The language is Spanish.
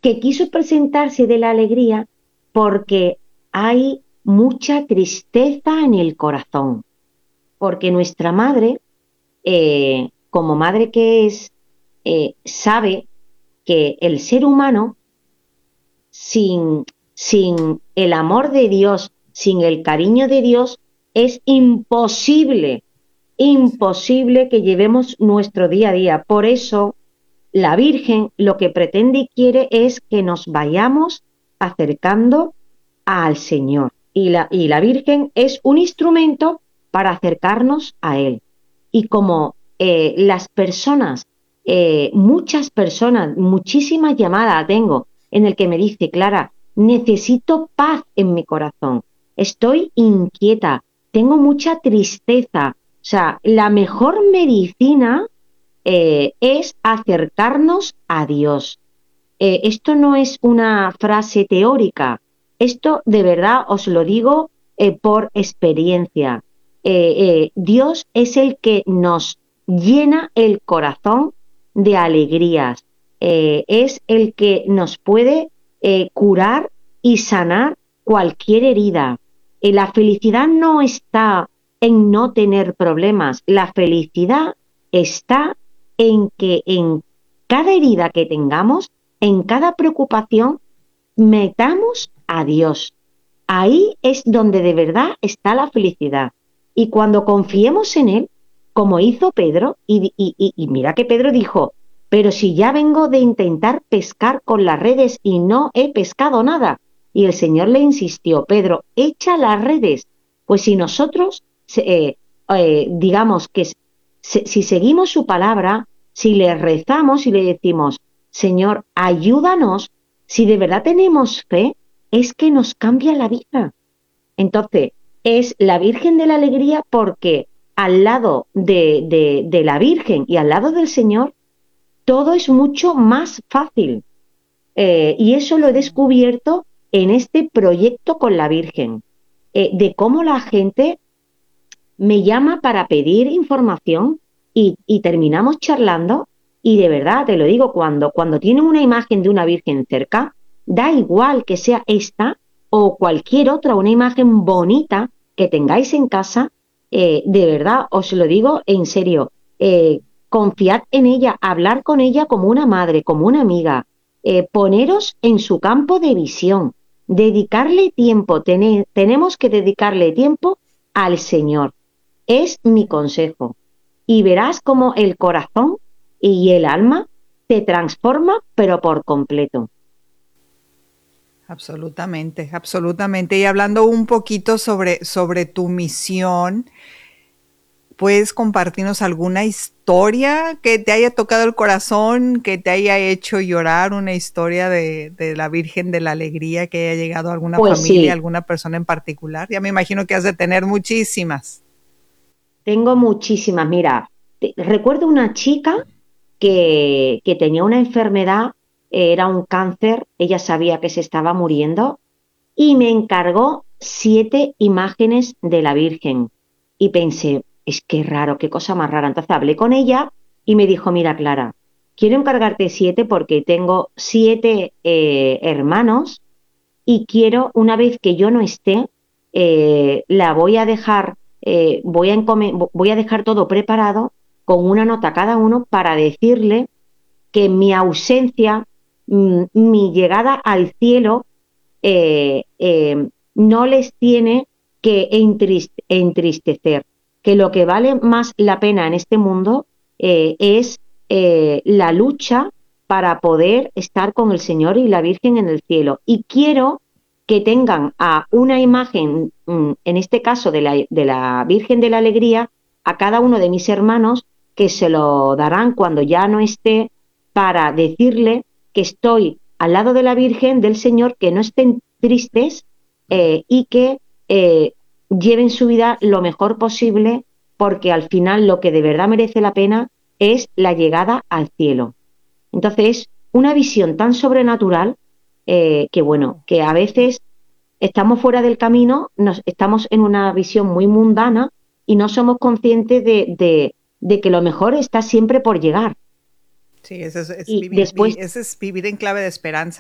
que quiso presentarse de la alegría porque hay mucha tristeza en el corazón, porque nuestra madre, como madre que es, sabe que el ser humano, sin, sin el amor de Dios, sin el cariño de Dios, es imposible, imposible que llevemos nuestro día a día. Por eso, la Virgen lo que pretende y quiere es que nos vayamos acercando al Señor. Y la Virgen es un instrumento para acercarnos a Él. Y como las personas, muchas personas, muchísimas llamadas tengo en el que me dice, Clara, necesito paz en mi corazón, estoy inquieta, tengo mucha tristeza. O sea, la mejor medicina es acercarnos a Dios. Esto no es una frase teórica, esto de verdad os lo digo por experiencia. Dios es el que nos llena el corazón de alegrías, es el que nos puede curar y sanar cualquier herida. La felicidad no está en no tener problemas, la felicidad está en que en cada herida que tengamos, en cada preocupación, metamos a Dios. Ahí es donde de verdad está la felicidad. Y cuando confiemos en Él, como hizo Pedro, y mira que Pedro dijo, pero si ya vengo de intentar pescar con las redes y no he pescado nada. Y el Señor le insistió, Pedro, echa las redes. Pues si nosotros, digamos que si seguimos su palabra, si le rezamos y le decimos, Señor, ayúdanos, si de verdad tenemos fe, es que nos cambia la vida. Entonces, es la Virgen de la Alegría porque al lado de la Virgen y al lado del Señor, todo es mucho más fácil. Y eso lo he descubierto en este proyecto con la Virgen, de cómo la gente me llama para pedir información y terminamos charlando y de verdad, te lo digo, cuando tienen una imagen de una Virgen cerca, da igual que sea esta o cualquier otra, una imagen bonita que tengáis en casa, de verdad, os lo digo en serio, confiad en ella, hablar con ella como una madre, como una amiga, poneros en su campo de visión, dedicarle tiempo, tenemos que dedicarle tiempo al Señor. Es mi consejo. Y verás cómo el corazón y el alma te transforma, pero por completo. Absolutamente, absolutamente. Y hablando un poquito sobre tu misión, ¿puedes compartirnos alguna historia que te haya tocado el corazón, que te haya hecho llorar, una historia de la Virgen de la Alegría que haya llegado a alguna Pues familia, sí, alguna persona en particular? Ya me imagino que has de tener muchísimas. tengo muchísimas. Mira, recuerdo una chica que tenía una enfermedad, era un cáncer, ella sabía que se estaba muriendo y me encargó 7 imágenes de la Virgen. Y pensé, es que raro, qué cosa más rara. Entonces hablé con ella y me dijo, mira, Clara, quiero encargarte 7 porque tengo 7 hermanos y quiero, una vez que yo no esté, la voy a dejar, voy a dejar todo preparado con una nota a cada uno para decirle que mi ausencia, mi llegada al cielo, no les tiene que entristecer, que lo que vale más la pena en este mundo es la lucha para poder estar con el Señor y la Virgen en el cielo. Y quiero que tengan a una imagen, en este caso de la Virgen de la Alegría, a cada uno de mis hermanos, que se lo darán cuando ya no esté, para decirle que estoy al lado de la Virgen, del Señor, que no estén tristes y que lleven su vida lo mejor posible, porque al final lo que de verdad merece la pena es la llegada al cielo. Entonces, es una visión tan sobrenatural que, bueno, que a veces estamos fuera del camino, estamos en una visión muy mundana y no somos conscientes de que lo mejor está siempre por llegar. Sí, eso es Y después ese es vivir en clave de esperanza.